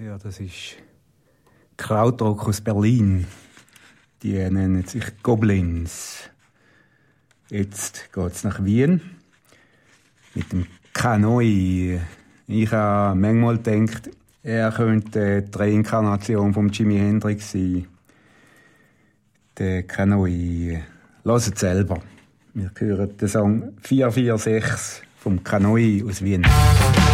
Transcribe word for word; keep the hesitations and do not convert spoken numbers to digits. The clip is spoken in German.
Ja, das ist Krautrock aus Berlin. Die nennen sich Goblins. Jetzt geht's nach Wien mit dem Kanoi. Ich habe manchmal gedacht, er könnte die Reinkarnation von Jimi Hendrix sein. Der Kanoi. Hört es selber. Wir hören den Song vier vier sechs vom Kanoi aus Wien.